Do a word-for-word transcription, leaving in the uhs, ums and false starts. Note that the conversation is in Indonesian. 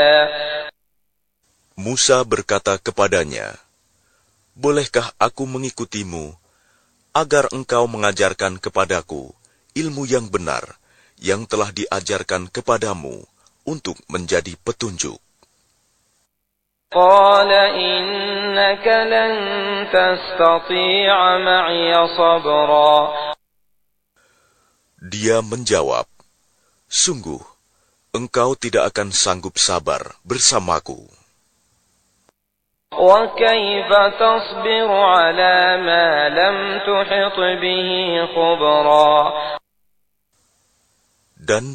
Musa berkata kepadanya, "Bolehkah aku mengikutimu, agar engkau mengajarkan kepadaku ilmu yang benar yang telah diajarkan kepadamu untuk menjadi petunjuk?" قال إنك لن تستطيع معي صبرا. Dia menjawab, "Sungguh, engkau tidak akan sanggup sabar bersamaku. وكيف تصبر على ما لم تحط به خبرا. Dan